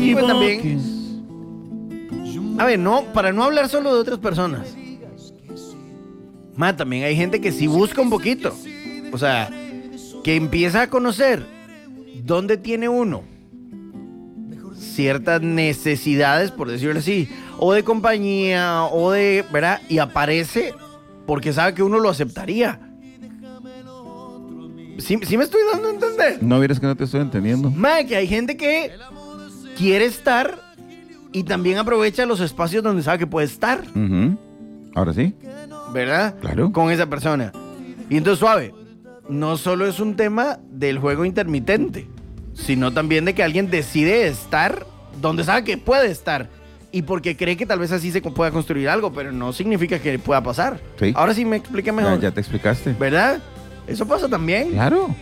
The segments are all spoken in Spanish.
pues también, a ver, no, para no hablar solo de otras personas, también hay gente que sí busca un poquito, o sea, que empieza a conocer dónde tiene uno ciertas necesidades, por decirlo así, o de compañía, o de, ¿verdad? Y aparece porque sabe que uno lo aceptaría. ¿Sí me estoy dando a entender? No, vieras que no te estoy entendiendo. Que hay gente que quiere estar y también aprovecha los espacios donde sabe que puede estar. Uh-huh. Ahora sí. ¿Verdad? Claro. Con esa persona. Y entonces, suave, no solo es un tema del juego intermitente, sino también de que alguien decide estar donde sabe que puede estar y porque cree que tal vez así se pueda construir algo, pero no significa que pueda pasar. Sí. Ahora sí me expliqué mejor. Ya te explicaste. ¿Verdad? Eso pasa también. Claro.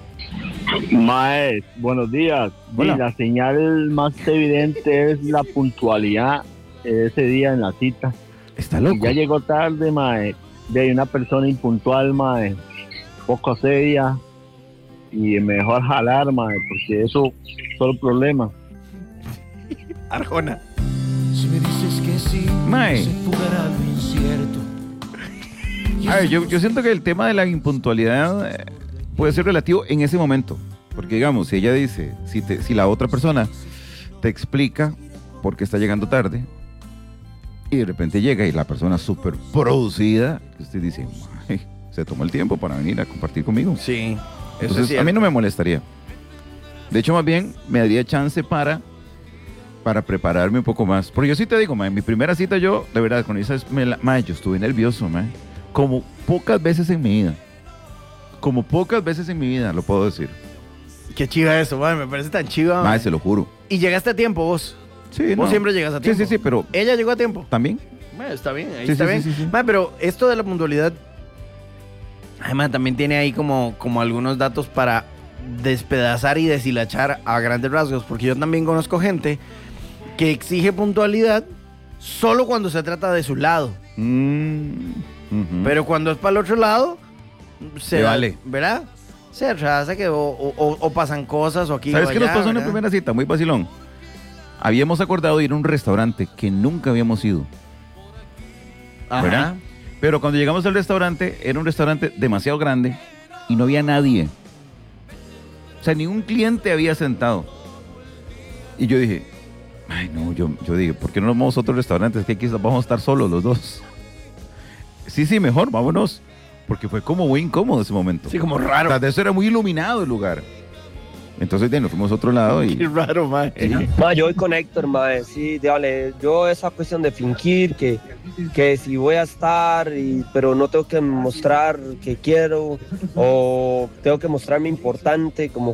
Mae, buenos días. Hola. Sí, la señal más evidente es la puntualidad ese día en la cita. Está Si loco. ya llegó tarde, mae, de una persona impuntual, mae, poco seria, y mejor jalar, mae, porque eso es solo problema. Arjona. Si me dices que sí, Mae. se fugará lo incierto. A ver, yo siento que el tema de la impuntualidad puede ser relativo en ese momento. Porque, digamos, si ella dice, si la otra persona te explica por qué está llegando tarde, y de repente llega y la persona súper producida, usted dice, "Ay, se tomó el tiempo para venir a compartir conmigo". Sí, eso Entonces, es cierto. a mí no me molestaría. De hecho, más bien, me daría chance para prepararme un poco más. Porque yo sí te digo, en mi primera cita yo, de verdad, con esa, yo estuve nervioso, como pocas veces en mi vida. Como pocas veces en mi vida, lo puedo decir. Qué chiva eso, me parece tan chiva. Mae, se lo juro. Y llegaste a tiempo vos. Sí, Vos siempre llegas a tiempo. Sí, pero Ella llegó a tiempo. también. Está bien, ahí Sí, está sí, bien. sí, sí. Pero esto de la puntualidad, además también tiene ahí como algunos datos para despedazar y deshilachar a grandes rasgos, porque yo también conozco gente que exige puntualidad solo cuando se trata de su lado, Ujú. pero cuando es para el otro lado, Le vale. ¿verdad? Se atrasa que o pasan cosas o aquí ¿Sabes o qué nos allá, pasó en la ¿verdad? primera cita? Muy vacilón. Habíamos acordado ir a un restaurante que nunca habíamos ido, Ajá. ¿verdad? Pero cuando llegamos al restaurante, era un restaurante demasiado grande y no había nadie. O sea, ningún cliente había sentado. Y yo dije, ay no, yo dije, ¿por qué no nos vamos a otro restaurante? Es que aquí vamos a estar solos los dos. Sí, mejor, vámonos. Porque fue como muy incómodo ese momento. Sí, como raro. Tras de eso era muy iluminado el lugar. Entonces nos fuimos a otro lado y... Qué raro, mae. Yo voy con Héctor, mae, sí, dale, yo esa cuestión de fingir que si voy a estar, pero no tengo que mostrar que quiero o tengo que mostrarme importante como